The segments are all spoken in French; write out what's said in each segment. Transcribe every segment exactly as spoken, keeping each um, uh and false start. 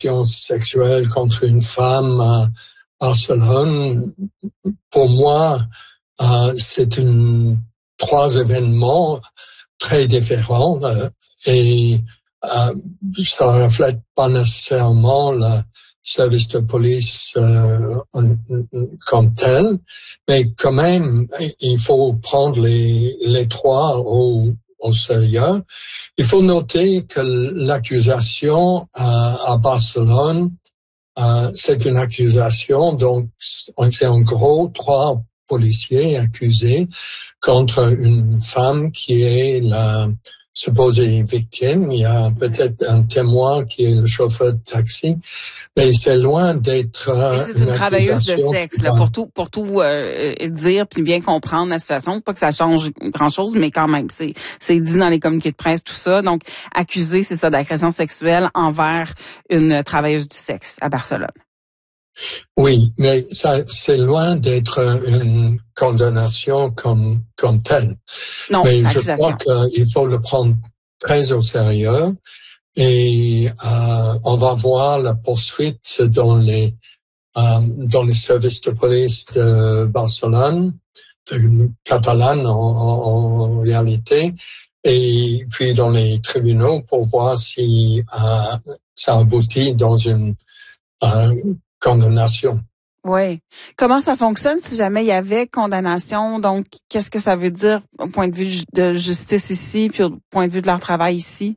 agression sexuelle contre une femme à Barcelone, pour moi, euh, c'est une, trois événements très différents euh, et euh, ça reflète pas nécessairement le service de police euh, comme tel, mais quand même, il faut prendre les, les trois au, au sérieux. Il faut noter que l'accusation euh, à Barcelone, euh, c'est une accusation, donc c'est en gros trois policiers accusés contre une femme qui est la supposée victime. Il y a peut-être un témoin qui est le chauffeur de taxi, mais c'est loin d'être euh, c'est une, une travailleuse de sexe, là, pour tout, pour tout euh, dire puis bien comprendre la situation. Pas que ça change grand-chose, mais quand même, c'est, c'est dit dans les communiqués de presse, tout ça. Donc, accusé, c'est ça, d'agression sexuelle envers une travailleuse du sexe à Barcelone. Oui, mais ça, c'est loin d'être une condamnation comme, comme telle. Non, mais c'est je accusation. crois qu'il faut le prendre très au sérieux et euh, on va voir la poursuite dans les euh, dans les services de police de Barcelone, de Catalane en, en, en réalité, et puis dans les tribunaux pour voir si euh, ça aboutit dans une euh, condamnation. Oui. Comment ça fonctionne si jamais il y avait condamnation? Donc, qu'est-ce que ça veut dire au point de vue de justice ici, puis au point de vue de leur travail ici?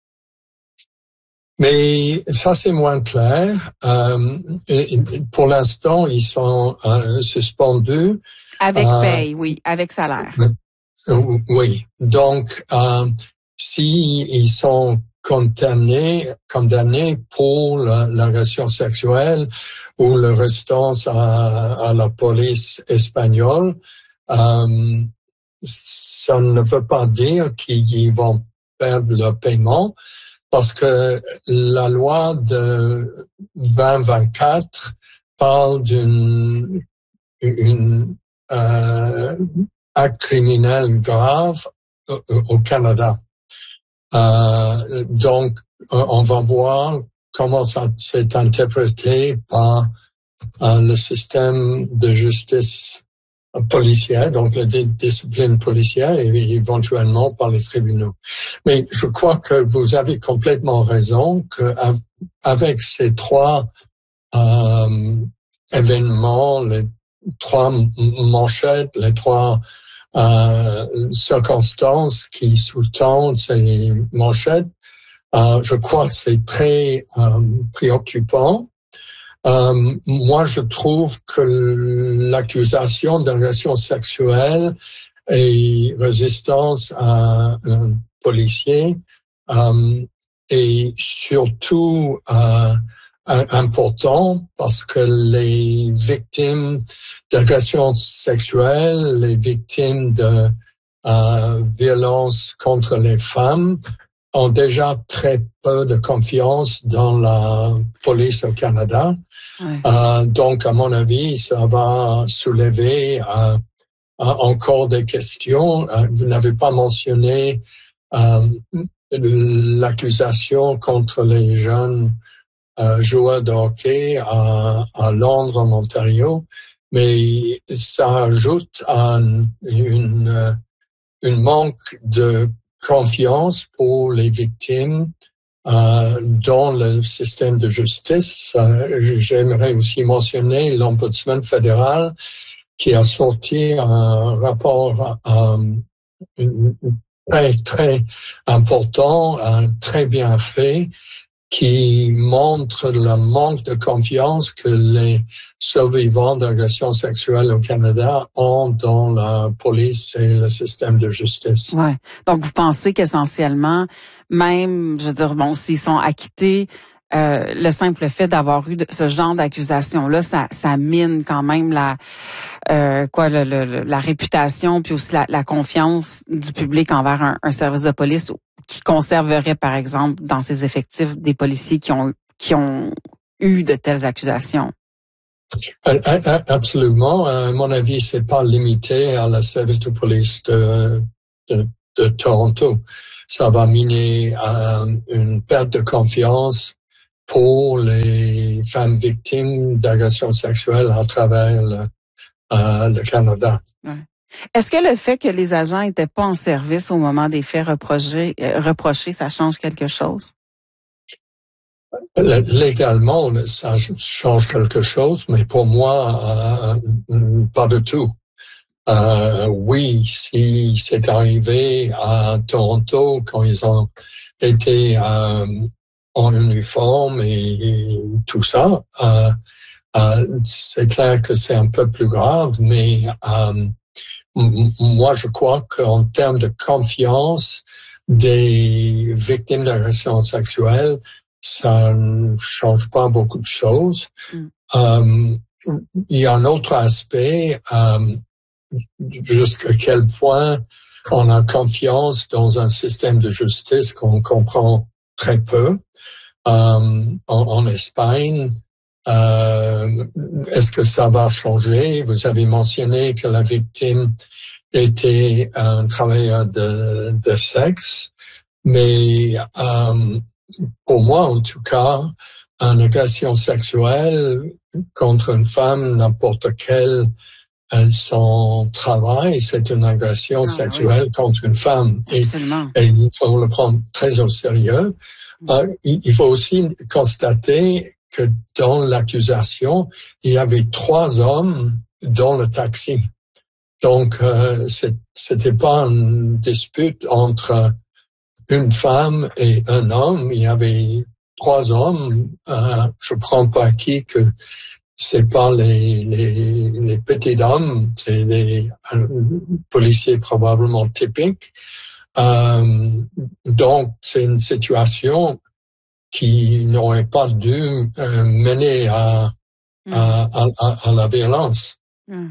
Mais ça, c'est moins clair. Euh, et, et pour l'instant, ils sont euh, suspendus. Avec euh, paye, oui, avec salaire. Euh, oui. Donc, euh, si ils sont condamnés, condamnés pour l'agression sexuelle ou le restance à, à la police espagnole, euh, ça ne veut pas dire qu'ils vont perdre le paiement parce que la loi de vingt vingt-quatre parle d'une une, euh, acte criminel grave au, au Canada. Euh, donc, on va voir comment ça s'est interprété par euh, le système de justice policière, donc la discipline policière et éventuellement par les tribunaux. Mais je crois que vous avez complètement raison qu'avec ces trois euh, événements, les trois manchettes, les trois euh, circonstances qui sous-tendent ces manchettes, euh, je crois que c'est très euh, préoccupant. Euh, moi, je trouve que l'accusation d'agression sexuelle et résistance à un policier euh, est surtout euh, important parce que les victimes d'agression sexuelle, les victimes de euh, violence contre les femmes ont déjà très peu de confiance dans la police au Canada. Ouais. Euh, donc, à mon avis, ça va soulever euh, encore des questions. Euh, vous n'avez pas mentionné euh, l'accusation contre les jeunes euh, joueurs de hockey à, à Londres, en Ontario, mais ça ajoute un, une, une manque de confiance pour les victimes euh, dans le système de justice. Euh, j'aimerais aussi mentionner l'Ombudsman fédéral qui a sorti un rapport euh, très, très important, euh, très bien fait, qui montre le manque de confiance que les survivants d'agressions sexuelles au Canada ont dans la police et le système de justice. Ouais. Donc, vous pensez qu'essentiellement, même, je veux dire, bon, s'ils sont acquittés, euh, le simple fait d'avoir eu de, ce genre d'accusation-là, ça, ça mine quand même la, euh, quoi, le, le, la réputation, puis aussi la, la confiance du public envers un, un service de police qui conserverait, par exemple, dans ses effectifs des policiers qui ont, qui ont eu de telles accusations. Absolument. À mon avis, c'est pas limité à la service de police de, de, de Toronto. Ça va miner euh, une perte de confiance pour les femmes victimes d'agressions sexuelles à travers le, euh, le Canada. Ouais. Est-ce que le fait que les agents étaient pas en service au moment des faits reprochés, euh, reprochés, ça change quelque chose? Légalement, ça change quelque chose, mais pour moi, euh, pas du tout. Euh, oui, si c'est arrivé à Toronto quand ils ont été euh, en uniforme et, et tout ça, euh, euh, c'est clair que c'est un peu plus grave, mais euh, m- moi je crois qu'en termes de confiance des victimes d'agressions sexuelles, ça ne change pas beaucoup de choses. Mm. Euh, il y a un autre aspect, euh, jusqu'à quel point on a confiance dans un système de justice qu'on comprend très peu. Euh, en, en Espagne, euh, est-ce que ça va changer? Vous avez mentionné que la victime était un travailleur de, de sexe, mais euh, pour moi, en tout cas, une agression sexuelle contre une femme, n'importe quelle, son travail, c'est une agression ah, sexuelle oui. contre une femme. Et, et il faut le prendre très au sérieux. Mm. Euh, il, il faut aussi constater que dans l'accusation, il y avait trois hommes dans le taxi. Donc, euh, c'était pas une dispute entre une femme et un homme. Il y avait trois hommes. Euh, je prends pas acquis que c'est pas les, les, les petits hommes, c'est des policiers probablement typiques. Euh, donc, c'est une situation qui n'aurait pas dû euh, mener à, mmh. à, à, à la violence. Mmh.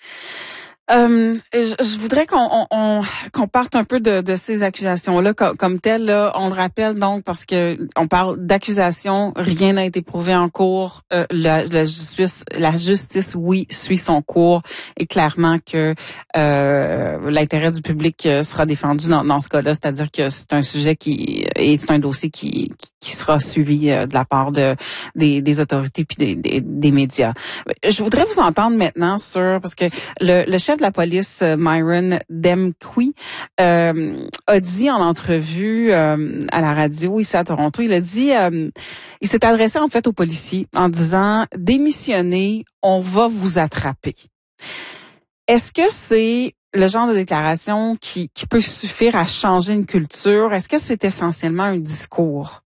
Euh, je, je voudrais qu'on on, on, qu'on parte un peu de, de ces accusations-là comme, comme telles. Là, on le rappelle donc parce que on parle d'accusations, rien n'a été prouvé en cours. Euh, la, la justice, la justice, oui, suit son cours et clairement que euh, l'intérêt du public sera défendu dans, dans ce cas-là, c'est-à-dire que c'est un sujet qui et c'est un dossier qui, qui, qui sera suivi de la part de des, des autorités puis des, des, des médias. Je voudrais vous entendre maintenant sur parce que le, le chef de la police, Myron Demqui, euh, a dit en entrevue euh, à la radio ici à Toronto, il a dit, euh, il s'est adressé en fait aux policiers en disant « Démissionnez, on va vous attraper ». Est-ce que c'est le genre de déclaration qui, qui peut suffire à changer une culture? Est-ce que c'est essentiellement un discours?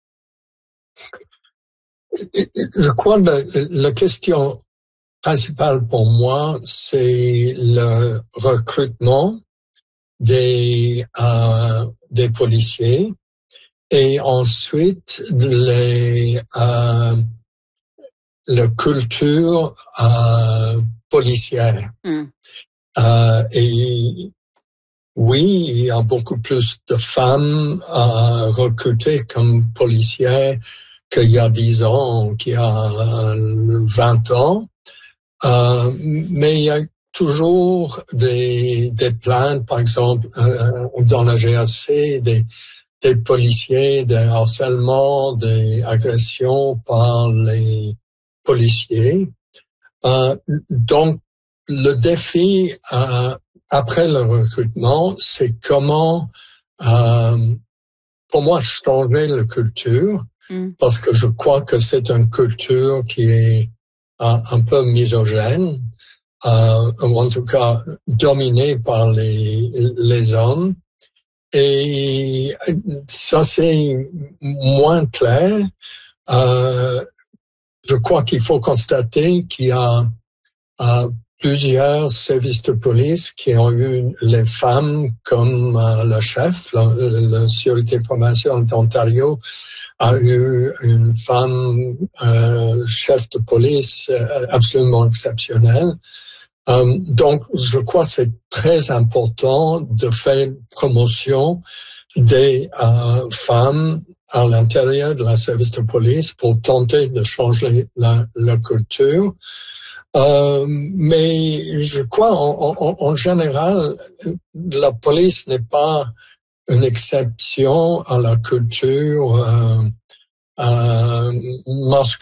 Je crois que la question principal pour moi, c'est le recrutement des euh, des policiers et ensuite les euh, la culture euh, policière. Mm. Euh, et oui, il y a beaucoup plus de femmes euh, recrutées comme policières qu'il y a dix ans, qu'il y a vingt ans. Euh, mais il y a toujours des, des plaintes, par exemple, euh, dans la G A C, des, des policiers, des harcèlements, des agressions par les policiers. Euh, donc, le défi euh, après le recrutement, c'est comment, euh, pour moi, changer la culture, mm. parce que je crois que c'est une culture qui est un peu misogyne, euh, ou en tout cas dominé par les, les hommes. Et ça, c'est moins clair. Euh, je crois qu'il faut constater qu'il y a euh, plusieurs services de police qui ont eu les femmes comme euh, le chef, la, la Sûreté provinciale d'Ontario a eu une femme euh, chef de police euh, absolument exceptionnelle. Euh, donc, je crois que c'est très important de faire promotion des euh, femmes à l'intérieur de la service de police pour tenter de changer la, la culture. Euh, mais je crois en, en, en général, la police n'est pas une exception à la culture euh, euh, parce